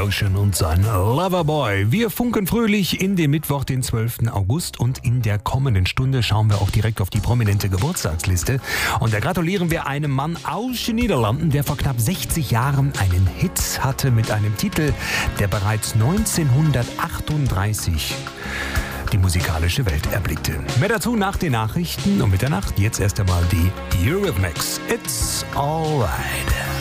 Ocean und sein Loverboy. Wir funken fröhlich in den Mittwoch, den 12. August, und in der kommenden Stunde schauen wir auch direkt auf die prominente Geburtstagsliste. Und da gratulieren wir einem Mann aus den Niederlanden, der vor knapp 60 Jahren einen Hit hatte mit einem Titel, der bereits 1938 die musikalische Welt erblickte. Mehr dazu nach den Nachrichten um Mitternacht. Jetzt erst einmal die Eurythmics. It's alright.